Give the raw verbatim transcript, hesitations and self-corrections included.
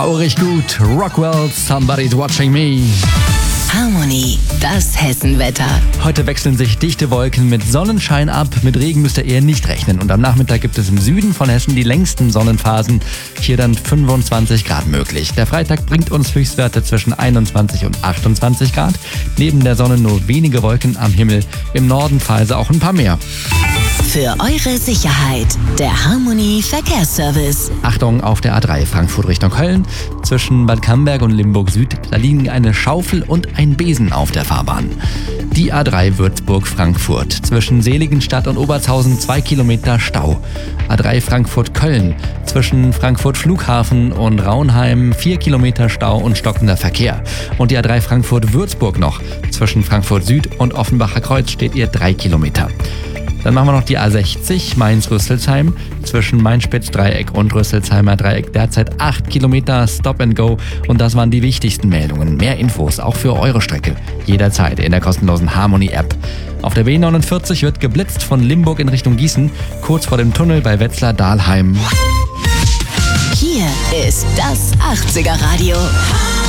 Traurig gut. Rockwell, Somebody's Watching Me. Harmony, das Hessenwetter. Heute wechseln sich dichte Wolken mit Sonnenschein ab. Mit Regen müsst ihr eher nicht rechnen. Und am Nachmittag gibt es im Süden von Hessen die längsten Sonnenphasen. Hier dann fünfundzwanzig Grad möglich. Der Freitag bringt uns Höchstwerte zwischen einundzwanzig und achtundzwanzig Grad. Neben der Sonne nur wenige Wolken am Himmel. Im Norden phasen auch ein paar mehr. Für eure Sicherheit, der Harmony Verkehrsservice. Achtung auf der A drei Frankfurt Richtung Köln. Zwischen Bad Camberg und Limburg Süd, da liegen eine Schaufel und ein Besen auf der Fahrbahn. Die A drei Würzburg-Frankfurt. Zwischen Seligenstadt und Obertshausen zwei Kilometer Stau. A drei Frankfurt-Köln. Zwischen Frankfurt Flughafen und Raunheim vier Kilometer Stau und stockender Verkehr. Und die A drei Frankfurt-Würzburg noch. Zwischen Frankfurt Süd und Offenbacher Kreuz steht ihr drei Kilometer. Dann machen wir noch die A sechzig Mainz-Rüsselsheim. Zwischen Mainspitz-Dreieck und Rüsselsheimer Dreieck derzeit acht Kilometer Stop and Go. Und das waren die wichtigsten Meldungen. Mehr Infos auch für eure Strecke. Jederzeit in der kostenlosen Harmony-App. Auf der B neunundvierzig wird geblitzt von Limburg in Richtung Gießen. Kurz vor dem Tunnel bei Wetzlar-Dahlheim. Hier ist das achtziger Radio.